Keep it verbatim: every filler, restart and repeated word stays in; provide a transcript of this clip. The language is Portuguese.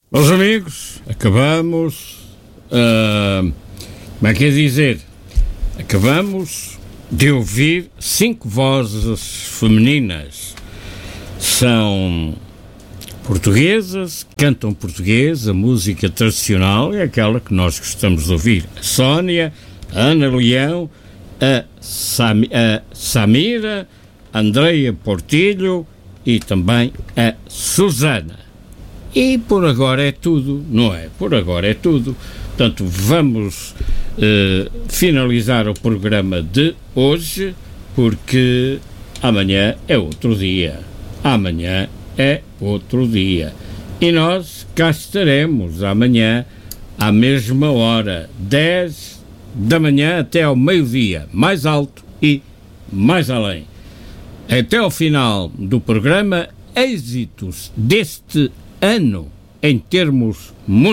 Meus amigos, acabamos, uh, como é que é dizer, acabamos de ouvir cinco vozes femininas. São portuguesas, cantam português, a música tradicional é aquela que nós gostamos de ouvir. A Sónia, a Ana Leão, a, Sam, a Samira, a Andreia Portilho e também a Susana. E por agora é tudo, não é? Por agora é tudo. Portanto, vamos uh, finalizar o programa de hoje, porque amanhã é outro dia. Amanhã é outro dia. E nós cá estaremos amanhã à mesma hora, dez da manhã até ao meio-dia, mais alto e mais além. Até ao final do programa, êxitos deste ano em termos musicais.